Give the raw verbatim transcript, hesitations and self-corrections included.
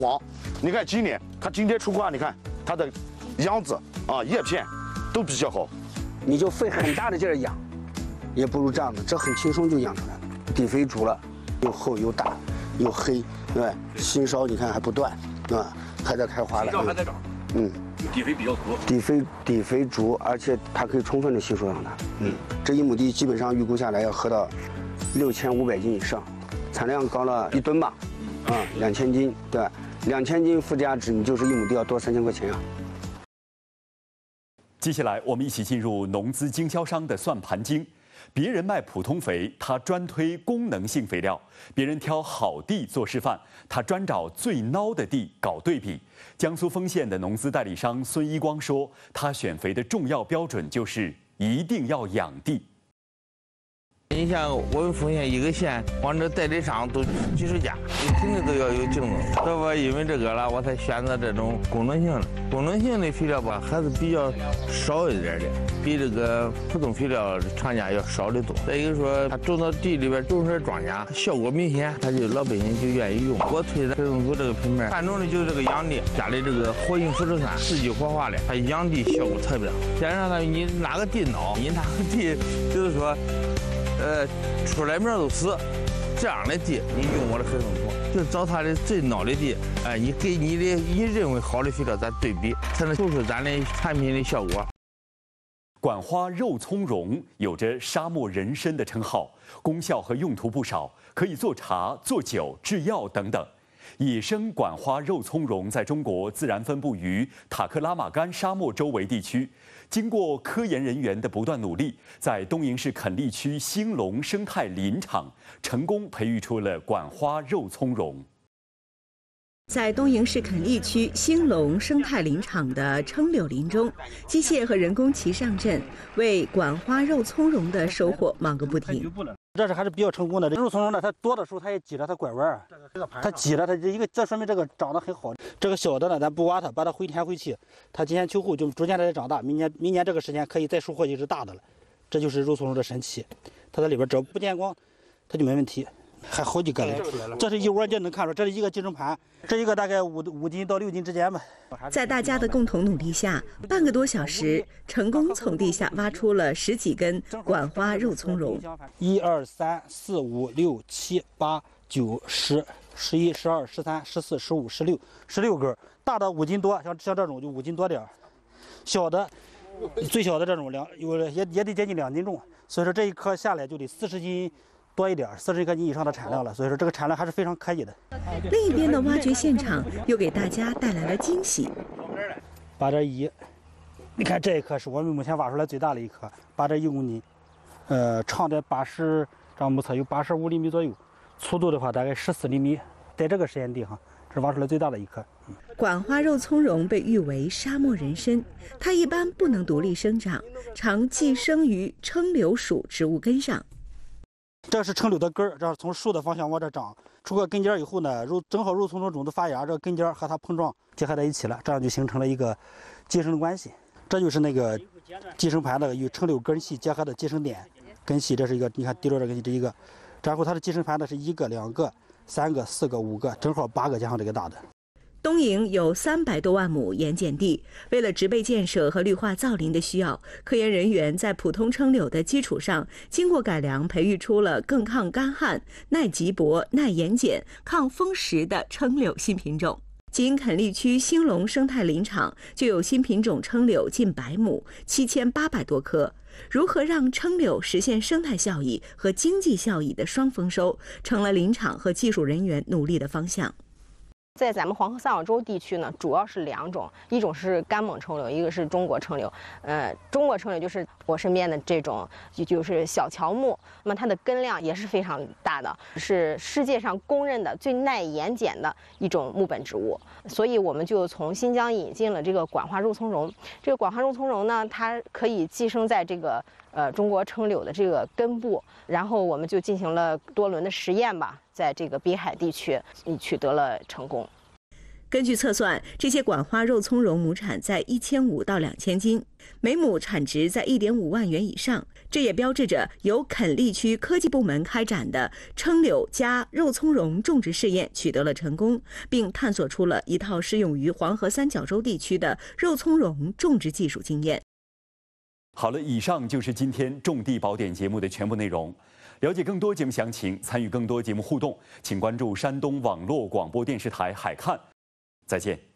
黄，你看今年它今天出瓜，你看它的秧子啊叶片都比较好。 你就费很大的劲儿养，也不如这样子，这很轻松就养出来了。底肥足了，又厚又大，又黑，对吧？新梢你看还不断，对吧？还在开花了。 新梢还在长。 嗯。 底肥比较足。 底肥底肥足，而且它可以充分的吸收养它。嗯。这一亩地基本上预估下来要合到六千五百斤以上，产量高了一吨吧，啊，两千斤，对吧？两千斤附加值，你就是一亩地要多三千块钱啊。 接下来，我们一起进入农资经销商的算盘经。别人卖普通肥，他专推功能性肥料；别人挑好地做示范，他专找最孬的地搞对比。江苏丰县的农资代理商孙一光说，他选肥的重要标准就是一定要养地。 你像我们丰县一个县，往这代理商都几十家，你肯定都要有竞争。所以我因为这个了，我才选择这种功能性的。功能性的肥料吧，还是比较少一点的，比这个普通肥料厂家要少得多。再一个说，它种到地里边，种出来庄稼效果明显，他就老百姓就愿意用。我推的水种组这个品牌，看中的就是这个养地，加的这个活性腐殖酸，四季活化的，它养地效果特别大。加上它你哪个地孬，你哪个地就是说。呃，出来苗都死，这样的地你用我的肥种组，就找它的最孬的地，哎、呃，你给你的你认为好的肥料咱对比，才能做出咱的产品的效果。 管花肉苁蓉有着沙漠人参的称号，功效和用途不少，可以做茶、做酒、制药等等。野生管花肉苁蓉在中国自然分布于塔克拉玛干沙漠周围地区。经过科研人员的不断努力，在东营市垦利区兴隆生态林场成功培育出了管花肉苁蓉。 在东营市垦利区兴隆生态林场的撑柳林中，机械和人工齐上阵，为管花肉苁蓉的收获忙个不停。 这是还是比较成功的。肉苁蓉呢，它多的时候它也挤着它拐弯，它挤着它这一个，这说明这个长得很好。这个小的呢，咱不挖它，把它回填回去，它今年秋后就逐渐的长大，明年明年这个时间可以再收获一只大的了。这就是肉苁蓉的神奇，它在里边只要不见光，它就没问题。还好几个了，这是一窝就能看出，这是一个集成盘，这一个大概五五斤到六斤之间吧。 在大家的共同努力下，半个多小时，成功从地下挖出了十几根管花肉苁蓉。 一二三四五六七八九十十一十二十三十四十五十六十六根，大的五斤多，像像这种就五斤多点儿，小的最小的这种两有也也得接近两斤重，所以说这一颗下来就得四十斤。多一点，四十克斤以上的产量了，所以说这个产量还是非常可以的。 另一边的挖掘现场又给大家带来了惊喜。 八点一，你看这一颗是我们目前挖出来最大的一颗，八点一公斤，呃，长的八十，这样目测有八十五厘米左右，粗度的话大概十四厘米，在这个实验地哈，这是挖出来最大的一颗。嗯、 管花肉苁蓉被誉为沙漠人参，它一般不能独立生长，常寄生于撑柳属植物根上。 这是撑柳的根儿，这是从树的方向往这长，出个根尖以后呢，肉正好肉苁蓉种子发芽，这个根尖和它碰撞结合在一起了，这样就形成了一个寄生的关系。这就是那个寄生盘的与撑柳根系结合的寄生点，根系这是一个，你看滴落这根系这一个，然后它的寄生盘呢是一个、两个、三个、四个、五个，正好八个加上这个大的。 东营有三百多万亩盐碱地，为了植被建设和绿化造林的需要，科研人员在普通撑柳的基础上，经过改良，培育出了更抗干旱、耐瘠薄、耐盐碱、抗风蚀的撑柳新品种。仅垦利区兴隆生态林场就有新品种撑柳近百亩，七千八百多棵。如何让撑柳实现生态效益和经济效益的双丰收，成了林场和技术人员努力的方向。 在咱们黄河三角洲地区呢，主要是两种，一种是甘蒙撑柳，一个是中国撑柳。呃，中国撑柳就是我身边的这种，就就是小乔木，那么它的根量也是非常大的，是世界上公认的最耐盐碱的一种木本植物。所以我们就从新疆引进了这个管花肉苁蓉。这个管花肉苁蓉呢，它可以寄生在这个呃中国撑柳的这个根部，然后我们就进行了多轮的实验吧。在这个滨海地区取得了成功。 根据测算，这些管花肉苁蓉亩产在一千五到两千斤，每亩产值在一点五万元以上。这也标志着由垦利区科技部门开展的柽柳加肉苁蓉种植试验取得了成功，并探索出了一套适用于黄河三角洲地区的肉苁蓉种植技术经验。 好了，以上就是今天《种地宝典》节目的全部内容。了解更多节目详情，参与更多节目互动，请关注山东网络广播电视台海看。再见。